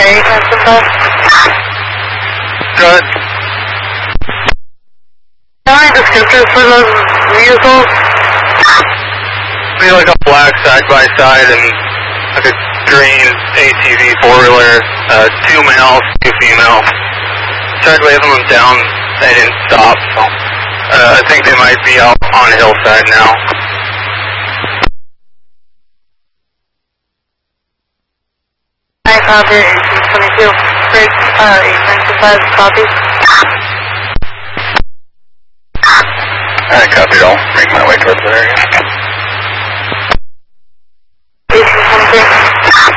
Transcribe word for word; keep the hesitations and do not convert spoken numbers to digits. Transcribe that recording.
eight nine seven five. Go ahead. How many descriptors for those vehicles? Be like a black side by side and like a green A T V four wheeler, uh, two males, two females. Tried waving them down, they didn't stop, so uh, I think they might be out on the hillside now. I copy eighteen twenty-two. Break uh, eight nine two five, copy. I copied all. Make my way towards the area.